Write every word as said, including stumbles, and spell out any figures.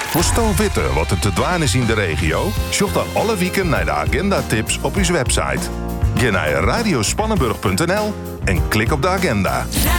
Wosto witte wat er te dwaan is in de regio? Zoek dan alle weken naar de agenda-tips op uw website. Ga naar radiospannenburg punt n l en klik op de agenda.